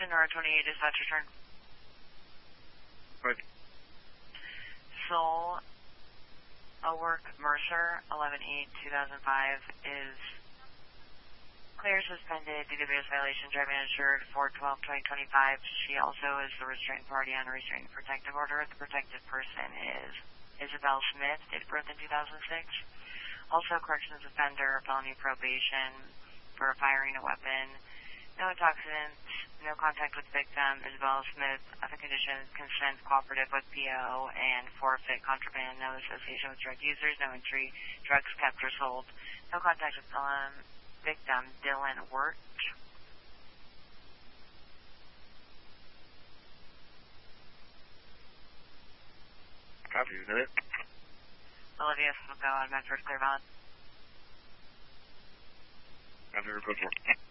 Nora 28, dispatch return. Good. Soul Awork Mercer, 11/8/2005, is clear suspended DWS violation, driving uninsured, 4/12/2025. She also is the restrained party on a restraining protective order. The protected person is Isabel Smith, date of birth in 2006. Also, corrections offender, felony probation for firing a weapon. No intoxicants, no contact with victim. Isabel Smith, other conditions, consent, cooperative with PO, and forfeit contraband. No association with drug users, no entry, drugs kept or sold. No contact with victim, Dylan Wirt. Copy, is it? Olivia, go on, Medford, clear valid. Copy, report.